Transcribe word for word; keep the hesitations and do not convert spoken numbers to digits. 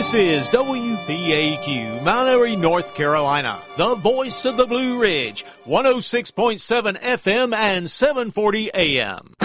This is W P A Q, Mount Airy, North Carolina, the voice of the Blue Ridge, one oh six point seven F M and seven forty A M.